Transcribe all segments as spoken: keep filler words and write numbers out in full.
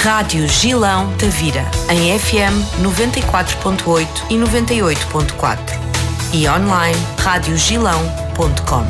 Rádio Gilão Tavira, em F M noventa e quatro ponto oito e noventa e oito ponto quatro e online rádio gilão ponto com.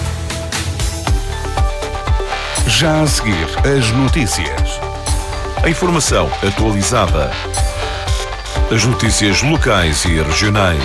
Já a seguir, as notícias. A informação atualizada. As notícias locais e regionais.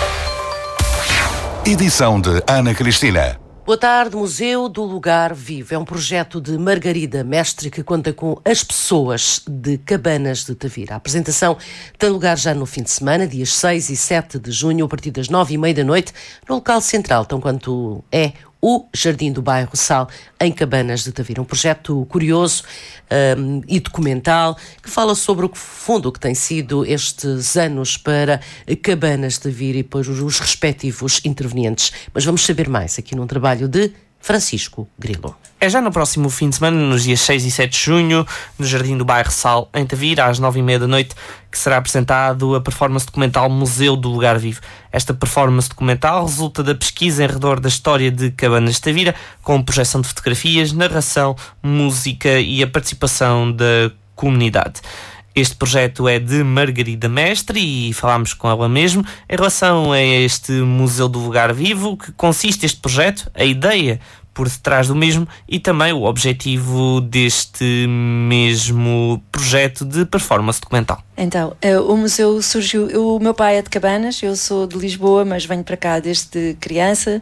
Edição de Ana Cristina. Boa tarde, Museu do Lugar Vivo. É um projeto de Margarida Mestre que conta com as pessoas de Cabanas de Tavira. A apresentação tem lugar já no fim de semana, dias seis e sete de junho, a partir das nove e meia da noite, no local central, tão quanto é o Jardim do Bairro Sal, em Cabanas de Tavira. Um projeto curioso um, e documental que fala sobre o fundo que tem sido estes anos para Cabanas de Tavira e depois os, os respectivos intervenientes. Mas vamos saber mais aqui num trabalho de Francisco Grilo. É já no próximo fim de semana, nos dias seis e sete de junho, no Jardim do Bairro Sal, em Tavira, às nove e meia da noite, que será apresentado a performance documental Museu do Lugar Vivo. Esta performance documental resulta da pesquisa em redor da história de Cabanas de Tavira, com projeção de fotografias, narração, música e a participação da comunidade. Este projeto é de Margarida Mestre e falámos com ela mesmo em relação a este Museu do Lugar Vivo, que consiste este projeto, a ideia por detrás do mesmo e também o objetivo deste mesmo projeto de performance documental. Então, o museu surgiu, o meu pai é de Cabanas, eu sou de Lisboa, mas venho para cá desde criança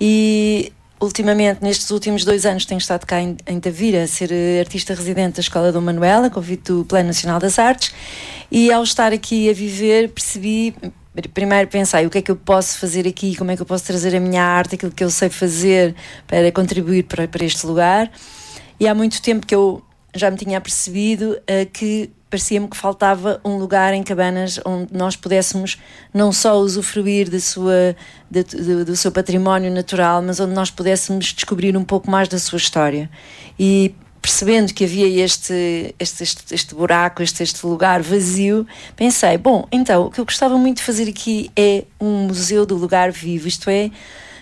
e ultimamente, nestes últimos dois anos, tenho estado cá em, em Tavira a ser artista residente da Escola Dom Manuel, a convite do Plano Nacional das Artes, e ao estar aqui a viver percebi, primeiro pensei o que é que eu posso fazer aqui, como é que eu posso trazer a minha arte, aquilo que eu sei fazer para contribuir para, para este lugar, e há muito tempo que eu já me tinha apercebido uh, que parecia-me que faltava um lugar em Cabanas onde nós pudéssemos não só usufruir da sua, de, de, do seu património natural, mas onde nós pudéssemos descobrir um pouco mais da sua história. E percebendo que havia este, este, este, este buraco, este, este lugar vazio, pensei, bom, então o que eu gostava muito de fazer aqui é um museu do lugar vivo, isto é,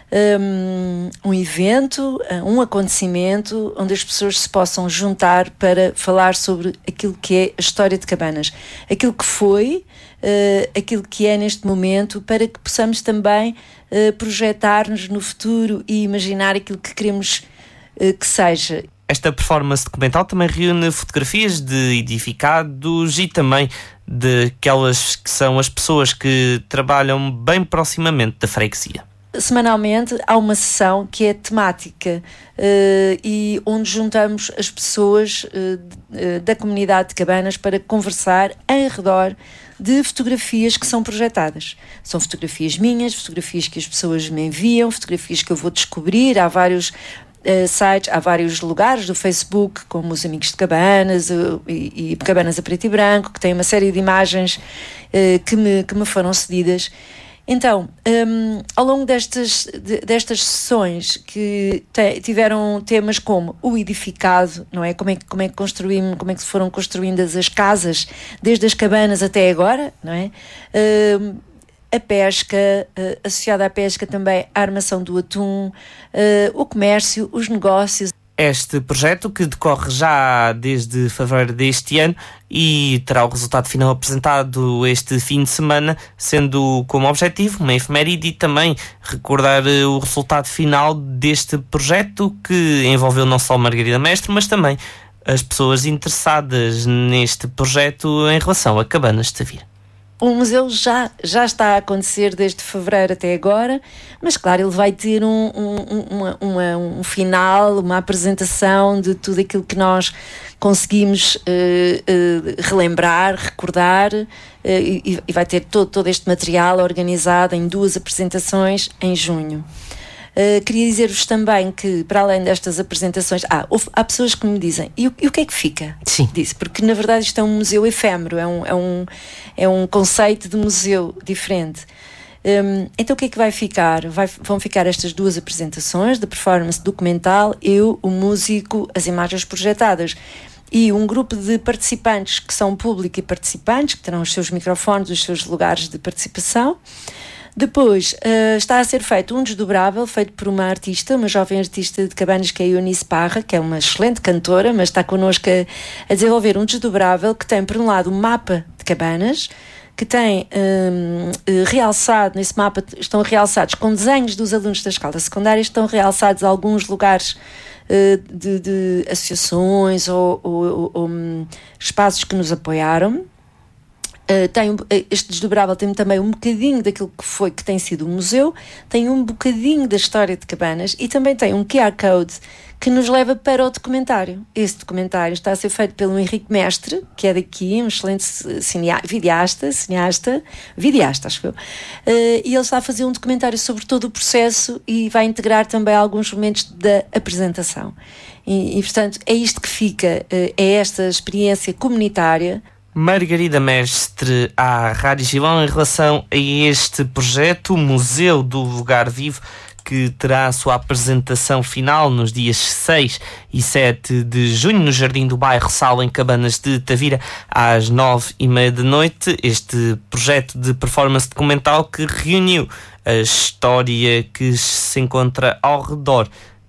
Um, um evento, um acontecimento onde as pessoas se possam juntar para falar sobre aquilo que é a história de Cabanas, aquilo que foi, uh, aquilo que é neste momento, para que possamos também uh, projetar-nos no futuro e imaginar aquilo que queremos uh, que seja. Esta performance documental também reúne fotografias de edificados e também de aquelas que são as pessoas que trabalham bem proximamente da freguesia. Semanalmente há uma sessão que é temática uh, e onde juntamos as pessoas uh, da comunidade de Cabanas para conversar em redor de fotografias que são projetadas. São fotografias minhas, fotografias que as pessoas me enviam, fotografias que eu vou descobrir. Há vários uh, sites, há vários lugares do Facebook, como os Amigos de Cabanas uh, e, e Cabanas a Preto e Branco, que têm uma série de imagens uh, que, me, que me foram cedidas. Então, um, ao longo destas, de, destas sessões que te, tiveram temas como o edificado, não é? Como é, como é que construímos, como é que foram construídas as casas, desde as cabanas até agora, não é? Um, a pesca, uh, associada à pesca também a armação do atum, uh, o comércio, os negócios. Este projeto, que decorre já desde fevereiro deste ano e terá o resultado final apresentado este fim de semana, sendo como objetivo uma efeméride e também recordar o resultado final deste projeto, que envolveu não só Margarida Mestre, mas também as pessoas interessadas neste projeto em relação a Cabanas de Tavira. O museu já, já está a acontecer desde fevereiro até agora, mas claro, ele vai ter um, um, uma, uma, um final, uma apresentação de tudo aquilo que nós conseguimos uh, uh, relembrar, recordar, uh, e, e vai ter todo, todo este material organizado em duas apresentações em junho. Uh, queria dizer-vos também que, para além destas apresentações, ah, houve, há pessoas que me dizem, e o, e o que é que fica? Sim. Disse, porque na verdade isto é um museu efêmero, é um, é um, é um conceito de museu diferente. Um, então o que é que vai ficar? Vai, vão ficar estas duas apresentações de performance documental, eu, o músico, as imagens projetadas. E um grupo de participantes que são público e participantes, que terão os seus microfones, os seus lugares de participação. Depois, uh, está a ser feito um desdobrável, feito por uma artista, uma jovem artista de Cabanas, que é a Eunice Parra, que é uma excelente cantora, mas está connosco a, a desenvolver um desdobrável que tem, por um lado, um mapa de Cabanas, que tem um, realçado, nesse mapa estão realçados com desenhos dos alunos da escola secundária, estão realçados alguns lugares uh, de, de associações ou, ou, ou, ou um, espaços que nos apoiaram. Uh, tem, este desdobrável tem também um bocadinho daquilo que foi, que tem sido o museu, tem um bocadinho da história de Cabanas e também tem um Q R Code que nos leva para o documentário. Esse documentário está a ser feito pelo Henrique Mestre, que é daqui, um excelente cinea, videasta, cineasta, videasta, acho eu, uh, e ele está a fazer um documentário sobre todo o processo e vai integrar também alguns momentos da apresentação. E, e portanto, é isto que fica, uh, é esta experiência comunitária. Margarida Mestre, à Rádio Gilão, em relação a este projeto, o Museu do Lugar Vivo, que terá a sua apresentação final nos dias seis e sete de junho no Jardim do Bairro Sal, em Cabanas de Tavira, às nove e meia da noite. Este projeto de performance documental que reuniu a história que se encontra ao redor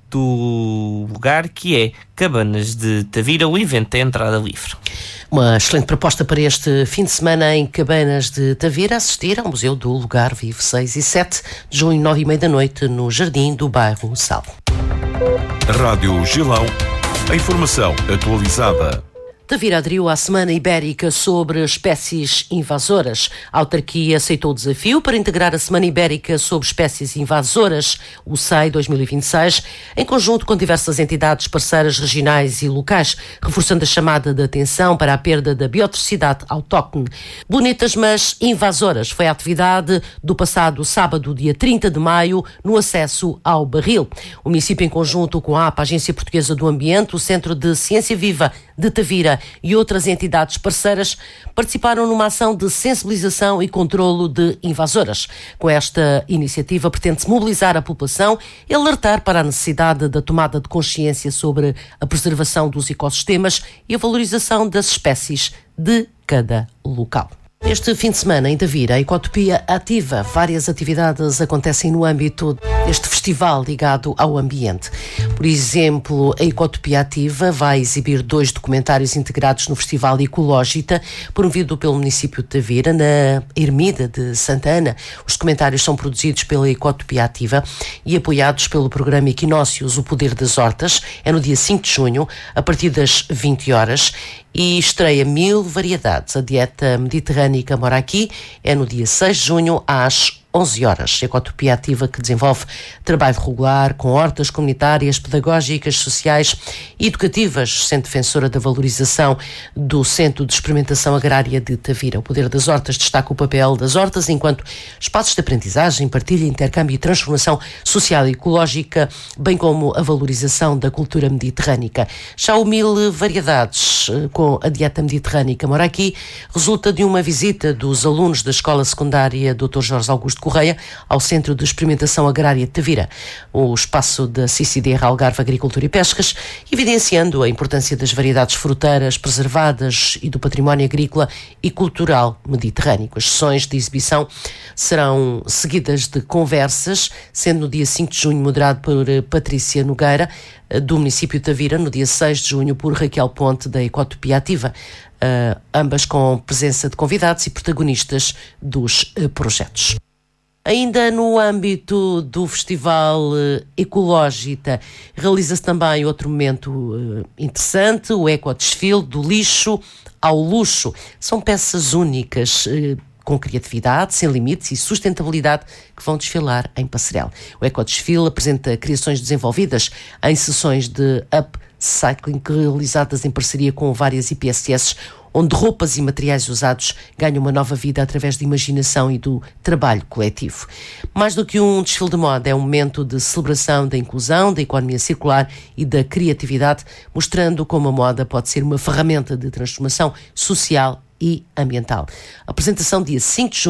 do lugar, que é Cabanas de Tavira. O evento é entrada livre. Uma excelente proposta para este fim de semana em Cabanas de Tavira, assistir ao Museu do Lugar Vivo, seis e sete de junho, nove e meia da noite, no Jardim do Bairro Sal. Rádio Gilão, a informação atualizada. Tavira aderiu à Semana Ibérica sobre espécies invasoras. A autarquia aceitou o desafio para integrar a Semana Ibérica sobre espécies invasoras, o S E I dois mil e vinte e seis, em conjunto com diversas entidades parceiras regionais e locais, reforçando a chamada de atenção para a perda da biodiversidade autóctone. Bonitas, mas invasoras, foi a atividade do passado sábado, dia trinta de maio, no acesso ao Barril. O município, em conjunto com a A P A, Agência Portuguesa do Ambiente, o Centro de Ciência Viva de Tavira e outras entidades parceiras, participaram numa ação de sensibilização e controlo de invasoras. Com esta iniciativa, pretende-se mobilizar a população e alertar para a necessidade da tomada de consciência sobre a preservação dos ecossistemas e a valorização das espécies de cada local. Este fim de semana, em Tavira, a Ecotopia Ativa. Várias atividades acontecem no âmbito deste festival ligado ao ambiente. Por exemplo, a Ecotopia Ativa vai exibir dois documentários integrados no Festival Ecológita, promovido pelo município de Tavira, na Ermida de Santa Ana. Os documentários são produzidos pela Ecotopia Ativa e apoiados pelo programa Equinócios, O Poder das Hortas. É no dia cinco de junho, a partir das vinte horas, e estreia Mil Variedades. A dieta mediterrânica mora aqui. É no dia seis de junho, às onze horas. A Ecotopia Ativa, que desenvolve trabalho regular com hortas comunitárias, pedagógicas, sociais e educativas, sendo defensora da valorização do Centro de Experimentação Agrária de Tavira. O Poder das Hortas destaca o papel das hortas enquanto espaços de aprendizagem, partilha, intercâmbio e transformação social e ecológica, bem como a valorização da cultura mediterrânica. Já o Mil Variedades, com a dieta mediterrânica mora aqui, resulta de uma visita dos alunos da Escola Secundária doutor Jorge Augusto Correia ao Centro de Experimentação Agrária de Tavira, o espaço da C I C D R Algarve Agricultura e Pescas, evidenciando a importância das variedades fruteiras preservadas e do património agrícola e cultural mediterrâneo. As sessões de exibição serão seguidas de conversas, sendo no dia cinco de junho moderado por Patrícia Nogueira, do município de Tavira, no dia seis de junho por Raquel Ponte, da Ecotopia Ativa, uh, ambas com presença de convidados e protagonistas dos uh, projetos. Ainda no âmbito do Festival Ecológita, realiza-se também outro momento uh, interessante, o Ecodesfile do lixo ao luxo. São peças únicas, uh, com criatividade, sem limites e sustentabilidade, que vão desfilar em Passarel. O Ecodesfile apresenta criações desenvolvidas em sessões de upcycling realizadas em parceria com várias I P S S, onde roupas e materiais usados ganham uma nova vida através de imaginação e do trabalho coletivo. Mais do que um desfile de moda, é um momento de celebração da inclusão, da economia circular e da criatividade, mostrando como a moda pode ser uma ferramenta de transformação social e ambiental. A apresentação dia cinco de junho,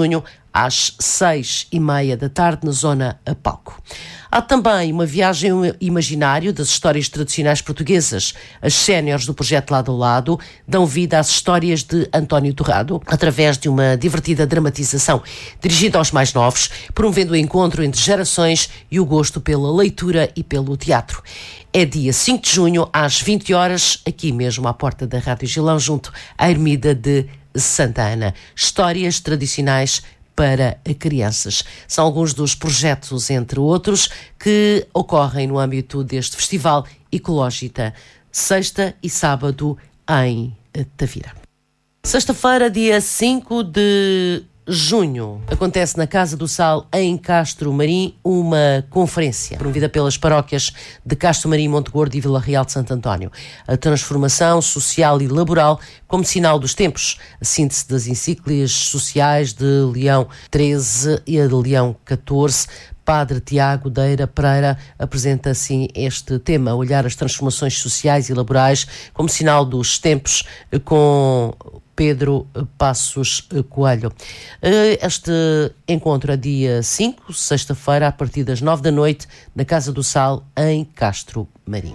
às seis e meia da tarde, na zona a palco. Há também uma viagem imaginário das histórias tradicionais portuguesas. As séniores do projeto Lado a Lado dão vida às histórias de António Torrado, através de uma divertida dramatização dirigida aos mais novos, promovendo o encontro entre gerações e o gosto pela leitura e pelo teatro. É dia cinco de junho, às vinte horas, aqui mesmo à porta da Rádio Gilão, junto à Ermida de Santa Ana. Histórias tradicionais para crianças. São alguns dos projetos, entre outros, que ocorrem no âmbito deste Festival Ecológica, sexta e sábado em Tavira. Sexta-feira, dia cinco de junho, acontece na Casa do Sal, em Castro Marim, uma conferência promovida pelas paróquias de Castro Marim, Monte Gordo e Vila Real de Santo António. A transformação social e laboral como sinal dos tempos. A síntese das encíclicas sociais de Leão treze e a de Leão catorze. Padre Tiago Deira Pereira apresenta assim este tema, olhar as transformações sociais e laborais como sinal dos tempos, com Pedro Passos Coelho. Este encontro é dia cinco, sexta-feira, a partir das nove da noite, na Casa do Sal, em Castro Marim.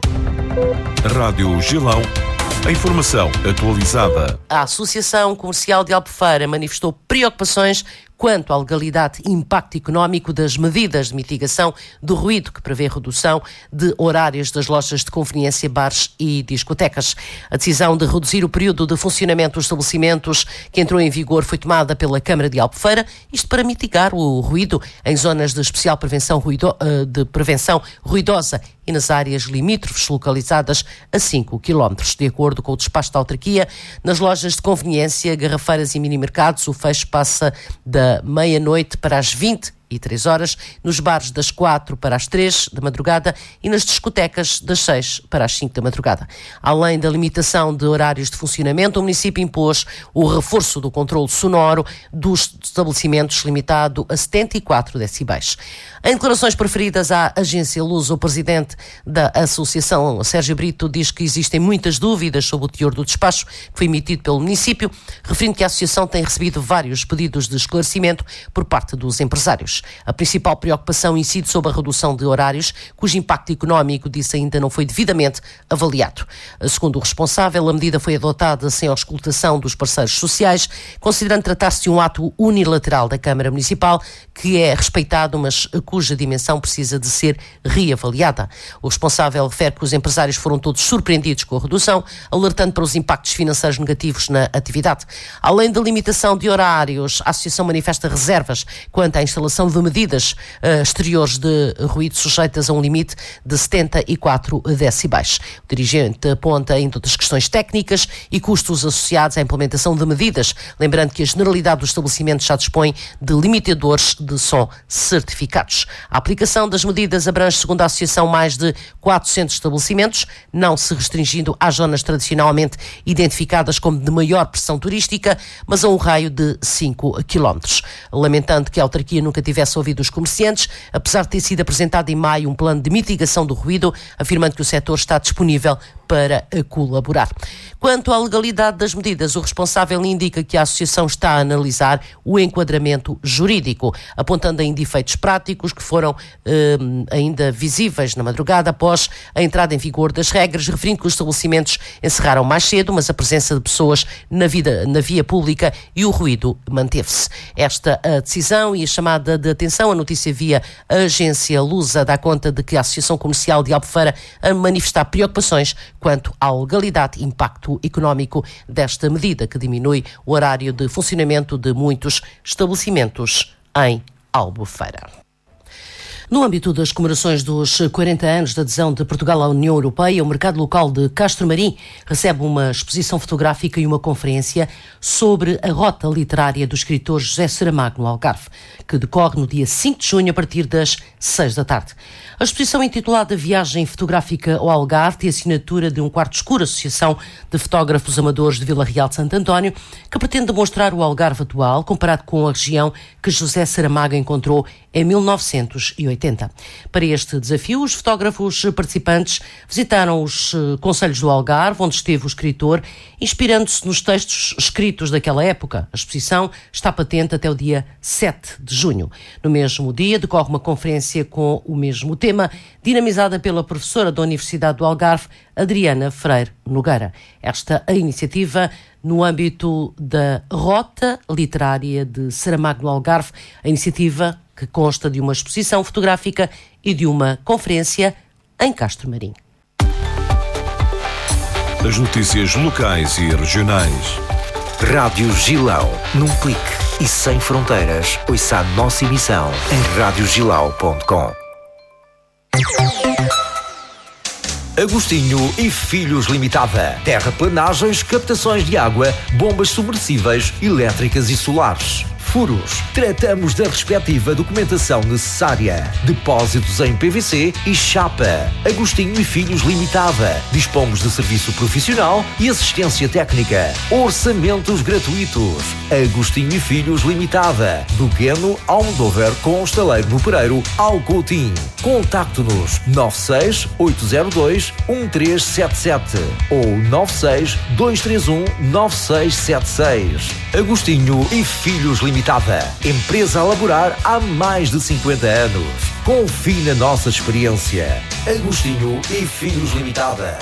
Rádio Gilão. A informação atualizada. A Associação Comercial de Albufeira manifestou preocupações quanto à legalidade e impacto económico das medidas de mitigação do ruído, que prevê redução de horários das lojas de conveniência, bares e discotecas. A decisão de reduzir o período de funcionamento dos estabelecimentos, que entrou em vigor, foi tomada pela Câmara de Albufeira, isto para mitigar o ruído em zonas de especial prevenção, ruido, de prevenção ruidosa e nas áreas limítrofes localizadas a cinco quilómetros. De acordo com o despacho da autarquia, nas lojas de conveniência, garrafeiras e mini-mercados, o fecho passa da meia-noite para as vinte e três horas, nos bares das quatro para as três da madrugada e nas discotecas das seis para as cinco da madrugada. Além da limitação de horários de funcionamento, o município impôs o reforço do controle sonoro dos estabelecimentos, limitado a setenta e quatro decibéis. Em declarações preferidas à agência Luz, o presidente da associação, Sérgio Brito, diz que existem muitas dúvidas sobre o teor do despacho que foi emitido pelo município, referindo que a associação tem recebido vários pedidos de esclarecimento por parte dos empresários. A principal preocupação incide sobre a redução de horários, cujo impacto económico, disse, ainda não foi devidamente avaliado. Segundo o responsável, a medida foi adotada sem a auscultação dos parceiros sociais, considerando tratar-se de um ato unilateral da Câmara Municipal, que é respeitado, mas cuja dimensão precisa de ser reavaliada. O responsável refere que os empresários foram todos surpreendidos com a redução, alertando para os impactos financeiros negativos na atividade. Além da limitação de horários, a associação manifesta reservas quanto à instalação de medidas uh, exteriores de ruído sujeitas a um limite de setenta e quatro decibéis. O dirigente aponta ainda outras questões técnicas e custos associados à implementação de medidas, lembrando que a generalidade dos estabelecimentos já dispõe de limitadores de som certificados. A aplicação das medidas abrange, segundo a associação, mais de quatrocentos estabelecimentos, não se restringindo às zonas tradicionalmente identificadas como de maior pressão turística, mas a um raio de cinco quilómetros. Lamentando que a autarquia nunca tivesse ouvido os comerciantes, apesar de ter sido apresentado em maio um plano de mitigação do ruído, afirmando que o setor está disponível para colaborar. Quanto à legalidade das medidas, o responsável indica que a associação está a analisar o enquadramento jurídico, apontando ainda efeitos práticos que foram eh, ainda visíveis na madrugada após a entrada em vigor das regras, referindo que os estabelecimentos encerraram mais cedo, mas a presença de pessoas na, vida, na via pública e o ruído manteve-se. Esta a decisão e a chamada de atenção, a notícia via a agência Lusa dá conta de que a Associação Comercial de Albufeira a manifestar preocupações quanto à legalidade e impacto económico desta medida, que diminui o horário de funcionamento de muitos estabelecimentos em Albufeira. No âmbito das comemorações dos quarenta anos da adesão de Portugal à União Europeia, o mercado local de Castro Marim recebe uma exposição fotográfica e uma conferência sobre a rota literária do escritor José Saramago no Algarve, que decorre no dia cinco de junho a partir das seis da tarde. A exposição, intitulada Viagem Fotográfica ao Algarve, tem a assinatura de um quarto escuro, Associação de Fotógrafos Amadores de Vila Real de Santo António, que pretende demonstrar o Algarve atual comparado com a região que José Saramago encontrou em mil novecentos e oitenta. oitenta. Para este desafio, os fotógrafos participantes visitaram os concelhos do Algarve, onde esteve o escritor, inspirando-se nos textos escritos daquela época. A exposição está patente até o dia sete de junho. No mesmo dia, decorre uma conferência com o mesmo tema, dinamizada pela professora da Universidade do Algarve, Adriana Freire Nogueira. Esta a iniciativa no âmbito da Rota Literária de Saramago no Algarve, a iniciativa que consta de uma exposição fotográfica e de uma conferência em Castro Marim. As notícias locais e regionais. Rádio Gilão, num clique e sem fronteiras, ouça a nossa emissão em rádio gilau ponto com. Agostinho e Filhos Limitada. Terraplanagens, captações de água, bombas submersíveis, elétricas e solares. Furos. Tratamos da respectiva documentação necessária. Depósitos em P V C e chapa. Agostinho e Filhos Limitada. Dispomos de serviço profissional e assistência técnica. Orçamentos gratuitos. Agostinho e Filhos Limitada. Do Queno ao Almodóvar com o estaleiro no Pereiro ao Coutinho. Contacte-nos nove seis oito zero dois um três sete sete ou nove seis dois três um nove seis sete seis. Agostinho e Filhos Limitada. Empresa a laborar há mais de cinquenta anos. Confie na nossa experiência. Agostinho e Filhos Limitada.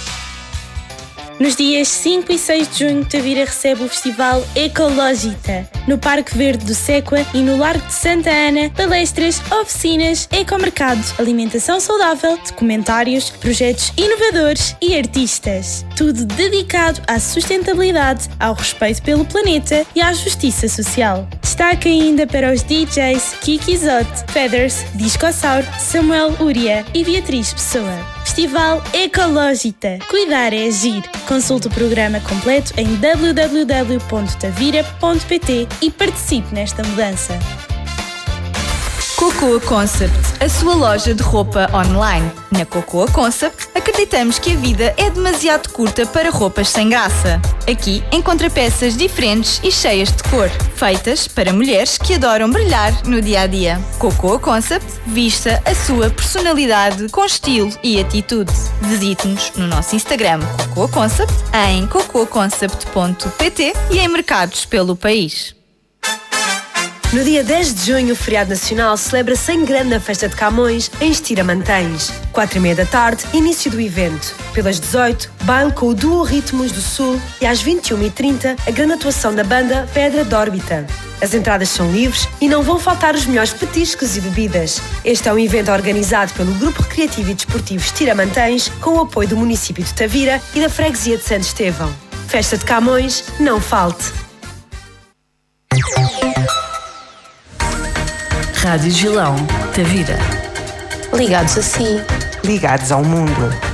Nos dias cinco e seis de junho, Tavira recebe o Festival Ecológita. No Parque Verde do Séqua e no Largo de Santa Ana, palestras, oficinas, ecomercado, alimentação saudável, documentários, projetos inovadores e artistas. Tudo dedicado à sustentabilidade, ao respeito pelo planeta e à justiça social. Destaque ainda para os D Js Kiki Zott, Feathers, Discossauro, Samuel Uria e Beatriz Pessoa. Festival Ecológita. Cuidar é agir. Consulte o programa completo em w w w ponto tavira ponto p t e participe nesta mudança. Cocoa Concept, a sua loja de roupa online. Na Cocoa Concept, acreditamos que a vida é demasiado curta para roupas sem graça. Aqui encontra peças diferentes e cheias de cor, feitas para mulheres que adoram brilhar no dia-a-dia. Cocoa Concept, vista a sua personalidade com estilo e atitude. Visite-nos no nosso Instagram Cocoa Concept, em cocoa concept ponto p t e em mercados pelo país. No dia dez de junho, o feriado nacional celebra-se em grande a Festa de Camões, em Estiramantães. Quatro e meia da tarde, início do evento. Pelas dezoito, baile com o duo Ritmos do Sul e às vinte e uma e trinta, a grande atuação da banda Pedra de Órbita. As entradas são livres e não vão faltar os melhores petiscos e bebidas. Este é um evento organizado pelo Grupo Recreativo e Desportivo Estiramantães, com o apoio do município de Tavira e da Freguesia de Santo Estevão. Festa de Camões, não falte! Rádio Gilão, Tavira. Ligados a si. Ligados ao mundo.